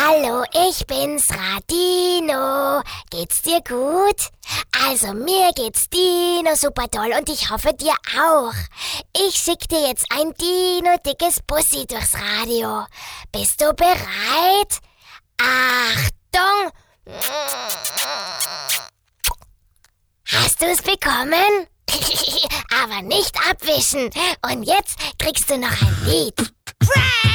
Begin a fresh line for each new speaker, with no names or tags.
Hallo, ich bin's, Radino. Geht's dir gut? Also mir geht's Dino super toll und ich hoffe dir auch. Ich schick dir jetzt ein Dino-dickes Bussi durchs Radio. Bist du bereit? Achtung! Hast du es bekommen? Aber nicht abwischen. Und jetzt kriegst du noch ein Lied.